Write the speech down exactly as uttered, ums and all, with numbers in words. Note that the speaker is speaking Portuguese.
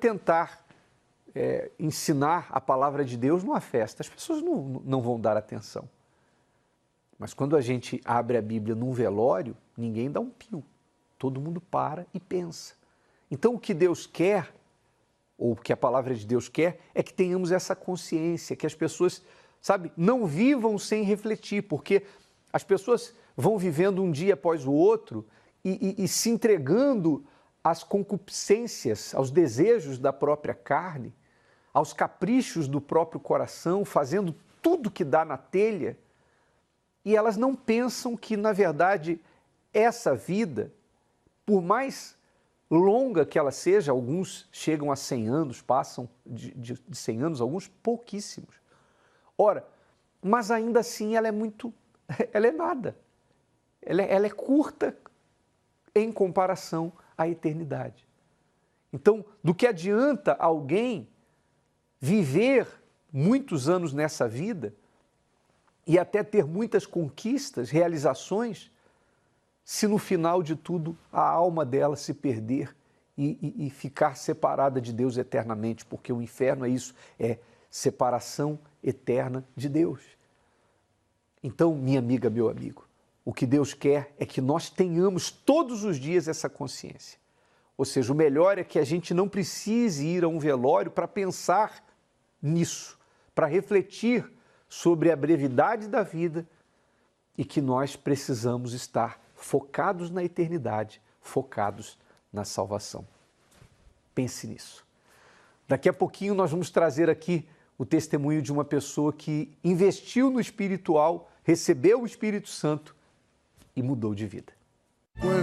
tentar é, ensinar a palavra de Deus numa festa. As pessoas não, não vão dar atenção. Mas quando a gente abre a Bíblia num velório, ninguém dá um pio. Todo mundo para e pensa. Então o que Deus quer, ou o que a palavra de Deus quer, é que tenhamos essa consciência, que as pessoas, sabe, não vivam sem refletir, porque as pessoas vão vivendo um dia após o outro e, e, e se entregando às concupiscências, aos desejos da própria carne, aos caprichos do próprio coração, fazendo tudo que dá na telha, e elas não pensam que, na verdade, essa vida, por mais longa que ela seja, alguns chegam a cem anos, passam de, de, de cem anos, alguns pouquíssimos. Ora, mas ainda assim ela é muito, ela é nada. Ela é, ela é curta em comparação à eternidade. Então, do que adianta alguém viver muitos anos nessa vida e até ter muitas conquistas, realizações, se no final de tudo a alma dela se perder e, e, e ficar separada de Deus eternamente, porque o inferno é isso, é separação eterna de Deus. Então, minha amiga, meu amigo, o que Deus quer é que nós tenhamos todos os dias essa consciência. Ou seja, o melhor é que a gente não precise ir a um velório para pensar nisso, para refletir sobre a brevidade da vida e que nós precisamos estar focados na eternidade, focados na salvação. Pense nisso. Daqui a pouquinho nós vamos trazer aqui o testemunho de uma pessoa que investiu no espiritual, recebeu o Espírito Santo e mudou de vida.